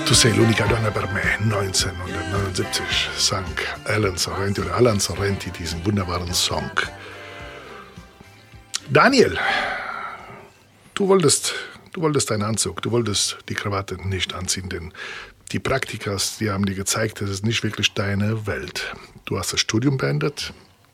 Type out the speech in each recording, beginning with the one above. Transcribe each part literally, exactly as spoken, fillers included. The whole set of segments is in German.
Tu sei l'unica donna per me, neunzehnhundertneunundsiebzig sang Alan Sorrenti oder Alan Sorrenti diesen wunderbaren Song. Daniel, du wolltest, du wolltest deinen Anzug, du wolltest die Krawatte nicht anziehen, denn die Praktikas, die haben dir gezeigt, das ist nicht wirklich deine Welt. Du hast das Studium beendet,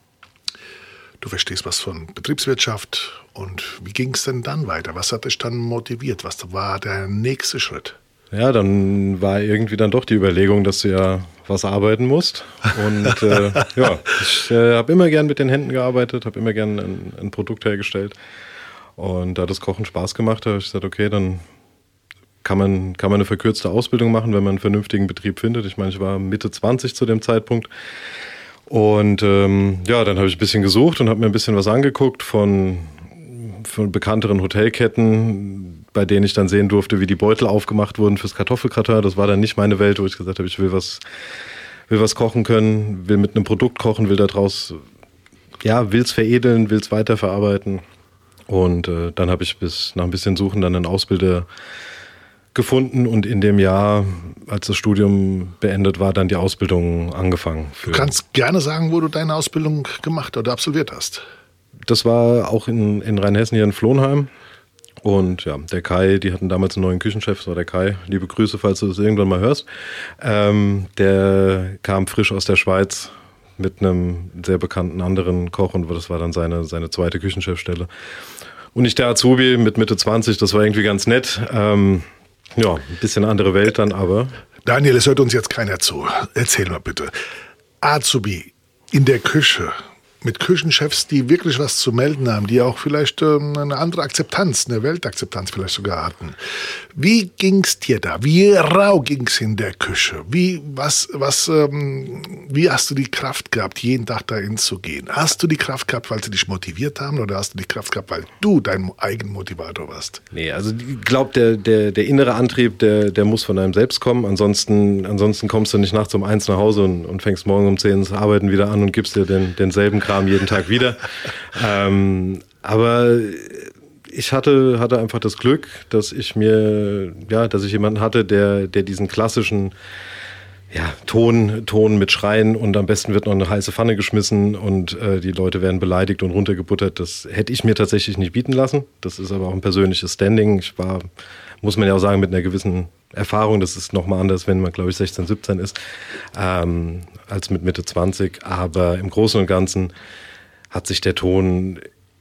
du verstehst was von Betriebswirtschaft und wie ging es denn dann weiter? Was hat dich dann motiviert? Was war der nächste Schritt? Ja, dann war irgendwie dann doch die Überlegung, dass du ja was arbeiten musst. Und äh, ja, ich äh, habe immer gern mit den Händen gearbeitet, habe immer gern ein, ein Produkt hergestellt. Und da das Kochen Spaß gemacht hat, habe ich gesagt, okay, dann kann man, kann man eine verkürzte Ausbildung machen, wenn man einen vernünftigen Betrieb findet. Ich meine, ich war Mitte zwanzig zu dem Zeitpunkt. Und ähm, ja, dann habe ich ein bisschen gesucht und habe mir ein bisschen was angeguckt von, von bekannteren Hotelketten, bei denen ich dann sehen durfte, wie die Beutel aufgemacht wurden fürs Kartoffelgratin. Das war dann nicht meine Welt, wo ich gesagt habe, ich will was, will was kochen können, will mit einem Produkt kochen, will daraus, ja, will es veredeln, will es weiterverarbeiten. Und äh, dann habe ich bis nach ein bisschen Suchen dann einen Ausbilder gefunden und in dem Jahr, als das Studium beendet war, dann die Ausbildung angefangen. Du kannst gerne sagen, wo du deine Ausbildung gemacht oder absolviert hast. Das war auch in, in Rheinhessen hier in Flohnheim. Und ja, der Kai, die hatten damals einen neuen Küchenchef, das war der Kai, liebe Grüße, falls du das irgendwann mal hörst. Ähm, der kam frisch aus der Schweiz mit einem sehr bekannten anderen Koch und das war dann seine, seine zweite Küchenchefstelle. Und ich der Azubi mit Mitte zwanzig, das war irgendwie ganz nett. Ähm, ja, ein bisschen andere Welt dann, aber... Daniel, es hört uns jetzt keiner zu. Erzähl mal bitte. Azubi in der Küche... mit Küchenchefs, die wirklich was zu melden haben, die auch vielleicht ähm, eine andere Akzeptanz, eine Weltakzeptanz vielleicht sogar hatten. Wie ging's dir da? Wie rau ging's in der Küche? Wie, was, was, ähm, wie hast du die Kraft gehabt, jeden Tag dahin zu gehen? Hast du die Kraft gehabt, weil sie dich motiviert haben oder hast du die Kraft gehabt, weil du dein eigener Motivator warst? Nee, also ich glaube, der, der, der innere Antrieb, der, der muss von einem selbst kommen. Ansonsten, ansonsten kommst du nicht nachts um eins nach Hause und, und fängst morgen um zehn das Arbeiten wieder an und gibst dir den, denselben Kram jeden Tag wieder. ähm, aber ich hatte, hatte einfach das Glück, dass ich mir, ja, dass ich jemanden hatte, der, der diesen klassischen ja, Ton, Ton mit Schreien und am besten wird noch eine heiße Pfanne geschmissen und äh, die Leute werden beleidigt und runtergebuttert. Das hätte ich mir tatsächlich nicht bieten lassen. Das ist aber auch ein persönliches Standing. Ich war, muss man ja auch sagen, mit einer gewissen Erfahrung. Das ist nochmal anders, wenn man, glaube ich, sechzehn, siebzehn ist, ähm, als mit Mitte zwanzig. Aber im Großen und Ganzen hat sich der Ton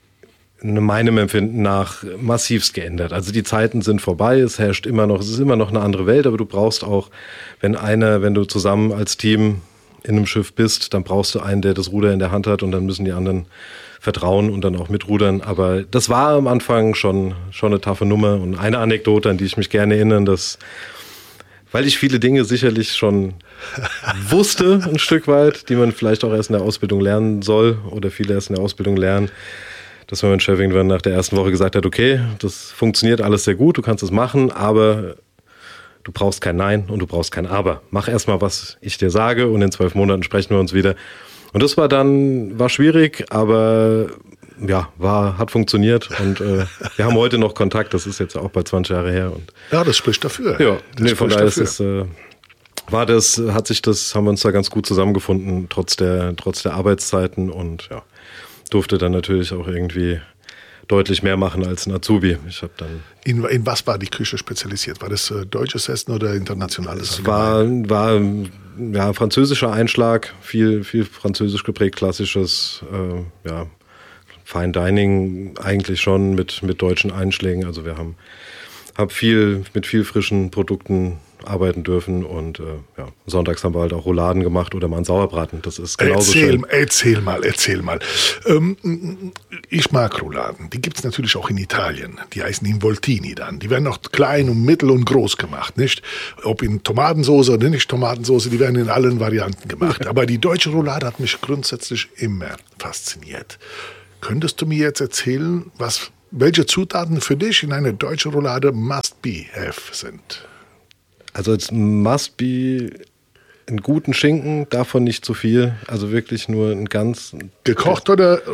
meinem Empfinden nach massivst geändert. Also die Zeiten sind vorbei, es herrscht immer noch, es ist immer noch eine andere Welt, aber du brauchst auch, wenn einer, wenn du zusammen als Team in einem Schiff bist, dann brauchst du einen, der das Ruder in der Hand hat und dann müssen die anderen vertrauen und dann auch mitrudern. Aber das war am Anfang schon, schon eine taffe Nummer und eine Anekdote, an die ich mich gerne erinnere, dass, weil ich viele Dinge sicherlich schon wusste, ein Stück weit, die man vielleicht auch erst in der Ausbildung lernen soll oder viele erst in der Ausbildung lernen, dass mein Chef irgendwann nach der ersten Woche gesagt hat, okay, das funktioniert alles sehr gut, du kannst es machen, aber du brauchst kein Nein und du brauchst kein Aber. Mach erstmal, was ich dir sage und in zwölf Monaten sprechen wir uns wieder. Und das war dann, war schwierig, aber ja, war, hat funktioniert und äh, wir haben heute noch Kontakt, das ist jetzt auch bald zwanzig Jahre her. Und ja, das spricht dafür. Ja, das nee, von daher ist es, äh, war das, hat sich das, haben wir uns da ganz gut zusammengefunden, trotz der, trotz der Arbeitszeiten und ja, durfte dann natürlich auch irgendwie deutlich mehr machen als ein Azubi. Ich habe dann in, in was war die Küche spezialisiert? War das äh, deutsches Essen oder internationales? Es war, war ja, französischer Einschlag, viel, viel französisch geprägt, klassisches, äh, ja, Fine Dining eigentlich schon mit, mit deutschen Einschlägen. Also wir haben, haben viel, mit viel frischen Produkten arbeiten dürfen und äh, ja, sonntags haben wir halt auch Rouladen gemacht oder mal einen Sauerbraten. Das ist genauso erzähl, schön. Erzähl mal, erzähl mal. Ähm, ich mag Rouladen. Die gibt es natürlich auch in Italien. Die heißen Involtini dann. Die werden auch klein und mittel und groß gemacht, nicht? Ob in Tomatensauce oder nicht Tomatensauce, die werden in allen Varianten gemacht. Aber die deutsche Roulade hat mich grundsätzlich immer fasziniert. Könntest du mir jetzt erzählen, was, welche Zutaten für dich in eine deutsche Roulade must be have sind? Also es must be einen guten Schinken, davon nicht zu viel. Also wirklich nur ein ganz... Gekocht oder roh?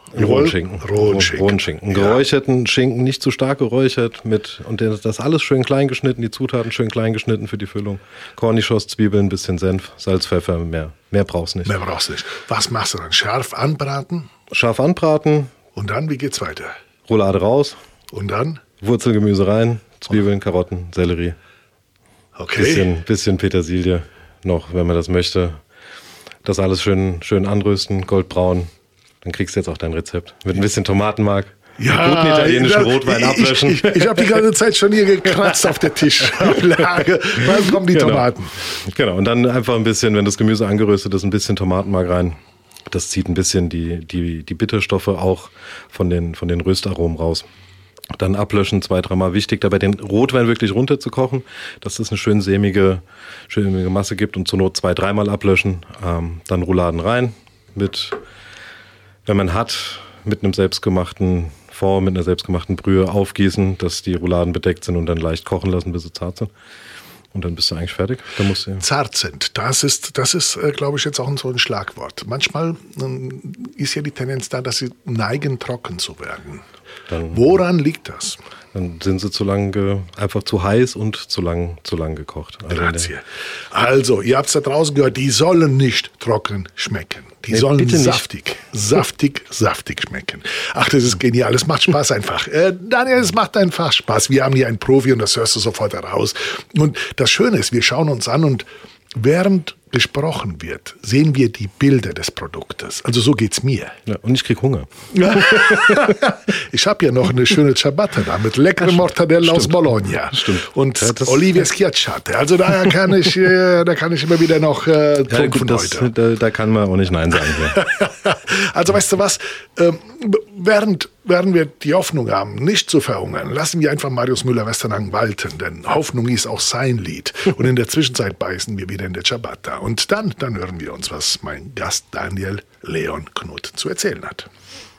Rohen Schinken. Rohen Schinken. Rohen Schinken. Geräucherten Schinken, nicht zu stark geräuchert. Mit, und das alles schön klein geschnitten, die Zutaten schön klein geschnitten für die Füllung. Cornichons, Zwiebeln, ein bisschen Senf, Salz, Pfeffer, mehr, mehr brauchst nicht. Mehr brauchst du nicht. Was machst du dann? Scharf anbraten? Scharf anbraten. Und dann, wie geht's weiter? Roulade raus. Und dann? Wurzelgemüse rein, Zwiebeln, Karotten, Sellerie. Okay. Bisschen, bisschen Petersilie noch, wenn man das möchte. Das alles schön, schön anrösten, goldbraun. Dann kriegst du jetzt auch dein Rezept. Mit ein bisschen Tomatenmark. Ja, guten italienischen da, Rotwein ablöschen. Ich, ich, ich habe die ganze Zeit schon hier gekratzt auf der Tischablage. Wann kommen die genau. Tomaten? Genau, und dann einfach ein bisschen, wenn das Gemüse angeröstet ist, ein bisschen Tomatenmark rein. Das zieht ein bisschen die, die, die Bitterstoffe auch von den, von den Röstaromen raus. Dann ablöschen, zwei, dreimal. Wichtig dabei, den Rotwein wirklich runterzukochen, dass es eine schön sämige, sämige Masse gibt und zur Not zwei, dreimal ablöschen. Ähm, dann Rouladen rein mit, wenn man hat, mit einem selbstgemachten Fond, mit einer selbstgemachten Brühe aufgießen, dass die Rouladen bedeckt sind und dann leicht kochen lassen, bis sie zart sind. Und dann bist du eigentlich fertig. Dann musst du Zart sind, das ist, das ist äh, glaube ich, jetzt auch so ein Schlagwort. Manchmal ähm, ist ja die Tendenz da, dass sie neigen, trocken zu werden. Dann, Woran liegt das? Dann sind sie zu lang, ge, einfach zu heiß und zu lang, zu lang gekocht. Also, Grazie. Also, ihr habt es da draußen gehört, die sollen nicht trocken schmecken. Die Nee, sollen bitte nicht. saftig, saftig, saftig schmecken. Ach, das ist genial, es macht Spaß einfach. Äh, Daniel, es macht einfach Spaß. Wir haben hier einen Profi und das hörst du sofort heraus. Und das Schöne ist, wir schauen uns an und während gesprochen wird, sehen wir die Bilder des Produktes. Also so geht's mir. Ja, und ich krieg Hunger. Ich habe ja noch eine schöne Ciabatta da mit leckerem Mortadella aus Bologna. Stimmt. Und Ja, das- Olivia Schiacciate. Also da kann ich, äh, da kann ich immer wieder noch äh, Ja, trumpfen gut, das, heute. da, da kann man auch nicht Nein sagen. Hier. Also weißt du was, ähm, während, während wir die Hoffnung haben, nicht zu verhungern, lassen wir einfach Marius Müller-Westernhagen walten, denn Hoffnung ist auch sein Lied. Und in der Zwischenzeit beißen wir wieder in der Ciabatta. Und dann, dann hören wir uns, was mein Gast Daniel Leon Knut zu erzählen hat.